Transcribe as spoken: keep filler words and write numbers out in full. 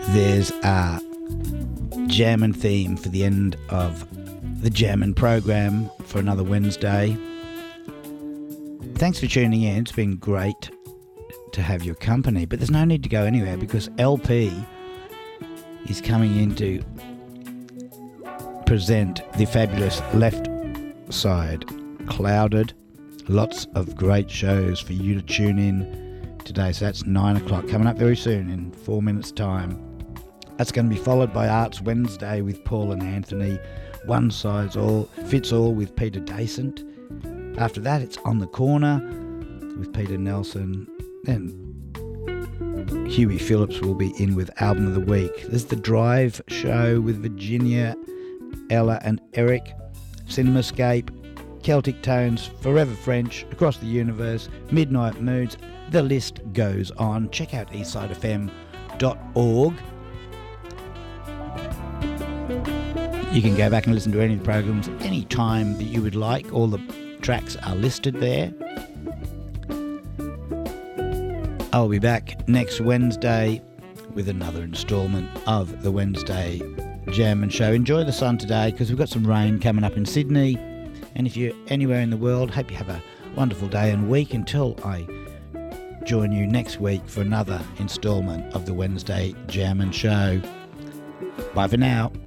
there's a Jammin' theme for the end of the Jammin' program for another Wednesday. Thanks for tuning in. It's been great to have your company, but there's no need to go anywhere because L P is coming in to present the fabulous Left Side Clouded. Lots of great shows for you to tune in today. So that's nine o'clock coming up very soon in four minutes time. That's going to be followed by Arts Wednesday with Paul and Anthony. One Size All Fits All with Peter Dacent. After that, it's On the Corner with Peter Nelson. Then Huey Phillips will be in with Album of the Week. There's The Drive Show with Virginia, Ella and Eric. Cinemascape, Celtic Tones, Forever French, Across the Universe, Midnight Moods. The list goes on. Check out eastside f m dot org. You can go back and listen to any of the programs any time that you would like. All the tracks are listed there. I'll be back next Wednesday with another instalment of the Wednesday Jammin' Show. Enjoy the sun today because we've got some rain coming up in Sydney. And if you're anywhere in the world, hope you have a wonderful day and week until I join you next week for another instalment of the Wednesday Jammin' Show. Bye for now.